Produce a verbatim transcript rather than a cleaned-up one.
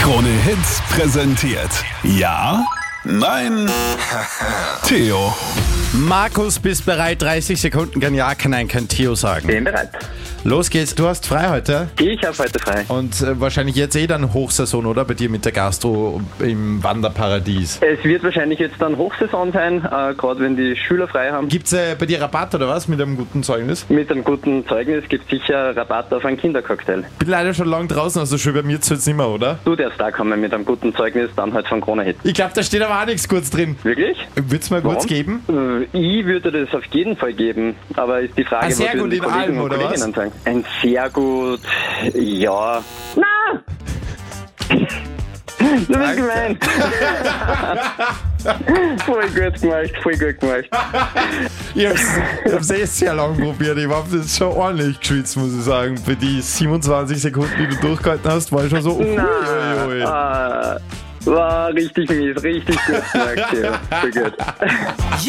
Krone Hits präsentiert. Ja? Nein? Theo. Markus, bist bereit? dreißig Sekunden kann Ja, kann Nein, kann Theo sagen. Bin bereit. Los geht's. Du hast frei heute. Ich habe heute frei. Und äh, wahrscheinlich jetzt eh dann Hochsaison, oder? Bei dir mit der Gastro im Wanderparadies. Es wird wahrscheinlich jetzt dann Hochsaison sein, äh, gerade wenn die Schüler frei haben. Gibt's äh, bei dir Rabatt oder was mit einem guten Zeugnis? Mit einem guten Zeugnis gibt es sicher Rabatt auf einen Kindercocktail. Bin leider schon lang draußen, also schön bei mir jetzt nicht mehr, oder? Du darfst da kommen mit einem guten Zeugnis, dann halt von Krone Hits. Ich glaube, da steht aber auch nichts kurz drin. Wirklich? Würd's mal Warum? kurz geben? Äh, Ich würde das auf jeden Fall geben, aber ist die Frage, Ah, sehr was würden gut die in Kollegen allem, und oder Kolleginnen was? sagen? Ein sehr gut, ja. Na! Du bist gemein. Voll gut gemacht, voll gut gemacht. Ich hab's, ich hab's eh sehr lang probiert. Ich hab das schon ordentlich geschwitzt, muss ich sagen. Für die siebenundzwanzig Sekunden, die du durchgehalten hast, war ich schon so... Ui, Na, ui, ui. ah, war richtig mies, richtig gut gemacht. Ja, voll gut.